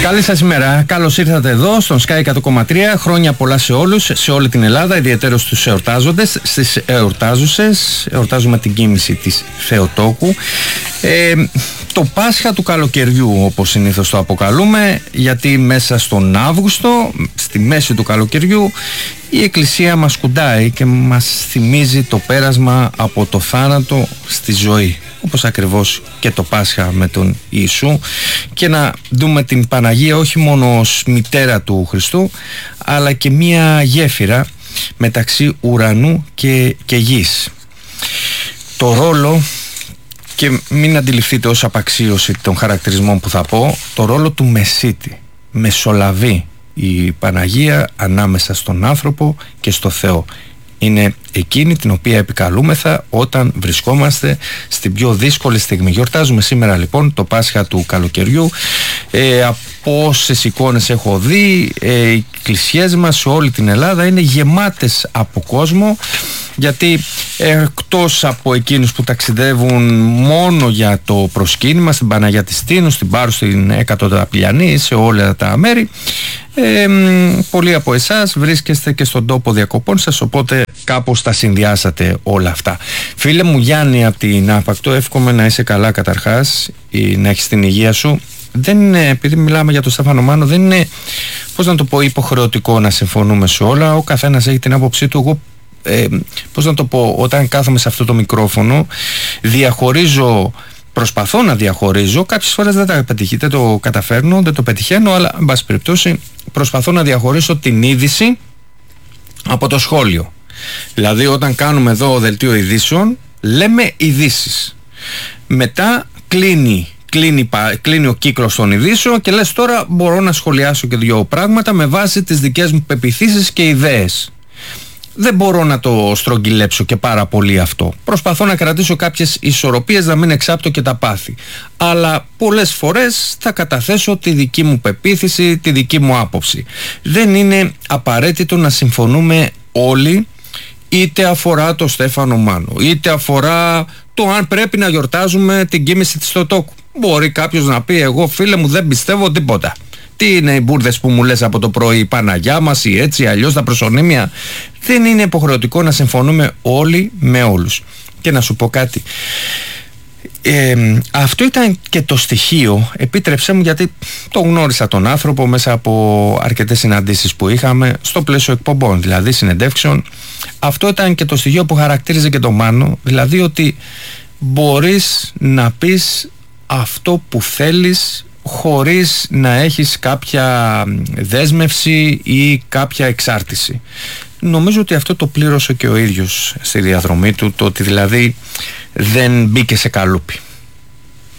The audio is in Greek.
Καλή σας ημέρα. Καλώς ήρθατε εδώ στον Sky 100,3. Χρόνια πολλά σε όλους, σε όλη την Ελλάδα, ιδιαίτερα στους εορτάζοντες, στις εορτάζουσες. Εορτάζουμε την κοίμηση της Θεοτόκου. Το Πάσχα του καλοκαιριού, όπως συνήθως το αποκαλούμε, γιατί μέσα στον Αύγουστο, στη μέση του καλοκαιριού, η Εκκλησία μας κουντάει και μας θυμίζει το πέρασμα από το θάνατο στη ζωή, όπως ακριβώς και το Πάσχα με τον Ιησού, και να δούμε την Παναγία όχι μόνο ως μητέρα του Χριστού, αλλά και μία γέφυρα μεταξύ ουρανού και γης. Το ρόλο, και μην αντιληφθείτε ως απαξίωση των χαρακτηρισμών που θα πω, το ρόλο του μεσίτη, μεσολαβεί η Παναγία ανάμεσα στον άνθρωπο και στο Θεό. Είναι εκείνη την οποία επικαλούμεθα όταν βρισκόμαστε στην πιο δύσκολη στιγμή. Γιορτάζουμε σήμερα λοιπόν το Πάσχα του καλοκαιριού. Από όσες εικόνες έχω δει, οι εκκλησίες μας σε όλη την Ελλάδα είναι γεμάτες από κόσμο, γιατί εκτός από εκείνους που ταξιδεύουν μόνο για το προσκύνημα, στην Παναγία της Τίνους, στην Πάρου, στην Εκατοταπηλιανή, σε όλα τα μέρη, πολλοί από εσάς βρίσκεστε και στον τόπο διακοπών σας, οπότε κάπως τα συνδυάσατε όλα αυτά. Φίλε μου Γιάννη από την Άφακτο, εύχομαι να είσαι καλά καταρχάς, να έχεις την υγεία σου. Δεν είναι, επειδή μιλάμε για τον Στέφανο Μάνο, δεν είναι, πώς να το πω, υποχρεωτικό να συμφωνούμε σε όλα. Ο καθένας έχει την άποψή του. Εγώ, πώς να το πω, όταν κάθομαι σε αυτό το μικρόφωνο, προσπαθώ να διαχωρίζω. Κάποιες φορές δεν το καταφέρνω, δεν το πετυχαίνω, αλλά εν πάση περιπτώσει προσπαθώ να διαχωρίσω την είδηση από το σχόλιο. Δηλαδή, όταν κάνουμε εδώ δελτίο ειδήσεων, λέμε ειδήσεις. Μετά κλείνει ο κύκλος των ειδήσεων και λες, τώρα μπορώ να σχολιάσω και δύο πράγματα με βάση τις δικές μου πεποιθήσεις και ιδέες. Δεν μπορώ να το στρογγυλέψω και πάρα πολύ αυτό. Προσπαθώ να κρατήσω κάποιες ισορροπίες, να μην εξάπτω και τα πάθη. Αλλά πολλές φορές θα καταθέσω τη δική μου πεποίθηση, τη δική μου άποψη. Δεν είναι απαραίτητο να συμφωνούμε όλοι, είτε αφορά το Στέφανο Μάνο, είτε αφορά το αν πρέπει να γιορτάζουμε την κοίμηση της Θεοτόκου. Μπορεί κάποιος να πει, εγώ φίλε μου δεν πιστεύω τίποτα. Τι είναι οι μπουρδες που μου λες από το πρωί, η Παναγιά μας ή έτσι αλλιώς τα προσωνύμια. Δεν είναι υποχρεωτικό να συμφωνούμε όλοι με όλους. Και να σου πω κάτι, αυτό ήταν και το στοιχείο, επίτρεψέ μου, γιατί το γνώρισα τον άνθρωπο μέσα από αρκετές συναντήσεις που είχαμε στο πλαίσιο εκπομπών, δηλαδή συνεντεύξεων. Αυτό ήταν και το στοιχείο που χαρακτήριζε και τον Μάνο, δηλαδή ότι μπορείς να πεις αυτό που θέλεις χωρίς να έχεις κάποια δέσμευση ή κάποια εξάρτηση. Νομίζω ότι αυτό το πλήρωσε και ο ίδιος στη διαδρομή του, το ότι δηλαδή δεν μπήκε σε καλούπι.